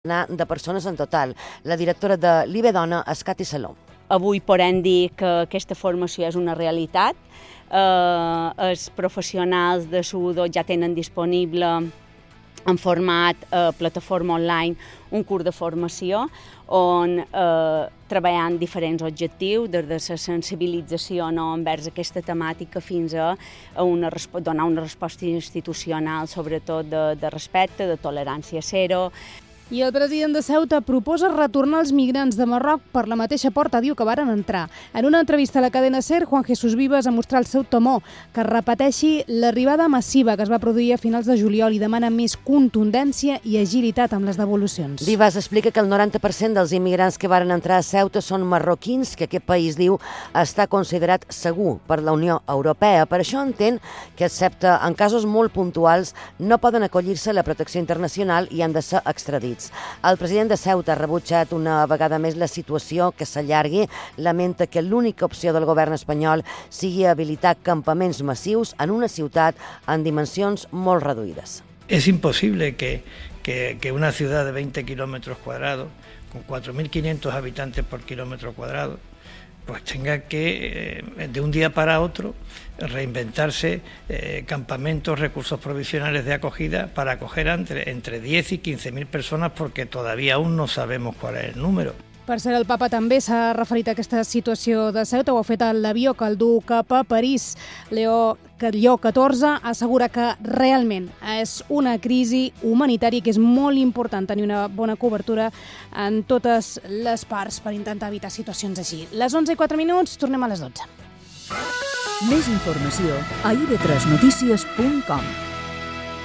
de persones en total. La directora de l'IBE Dona és Cati Saló. Avui podem dir que aquesta formació és una realitat. Els professionals de Sudo ja tenen disponible en format plataforma online un curs de formació on treballant diferents objectius, des de la sensibilització envers aquesta temàtica fins a donar una resposta institucional, sobretot de respecte, de tolerància zero. I el president de Ceuta proposa retornar els migrants de Marroc per la mateixa porta, diu que varen entrar. En una entrevista a la cadena SER, Juan Jesús Vives ha mostrat el seu temor que repeteixi l'arribada massiva que es va produir a finals de juliol i demana més contundència i agilitat amb les devolucions. Vives explica que el 90% dels immigrants que varen entrar a Ceuta són marroquins, que aquest país, diu, està considerat segur per la Unió Europea. Per això entén que, excepte en casos molt puntuals, no poden acollir-se a la protecció internacional i han de ser extradits. El president de Ceuta ha rebutjat una vegada més la situació que s'allargui, lamenta que l'única opció del govern espanyol sigui habilitar campaments massius en una ciutat en dimensions molt reduïdes. Es imposible que una ciudad de 20 kilómetros cuadrados, con 4.500 habitantes por kilómetro cuadrado, pues tenga que, de un día para otro, reinventarse campamentos, recursos provisionales de acogida para acoger entre 10 y 15.000 personas, porque todavía aún no sabemos cuál es el número. Per cert, el papa també s'ha referit a aquesta situació de Ceuta, ho ha fet a l'avió que el du cap a París. Lleó XIV assegura que realment és una crisi humanitària que és molt important tenir una bona cobertura en totes les parts per intentar evitar situacions així. Les 11:04, tornem a les 12. Més informació a ib3notícies.com.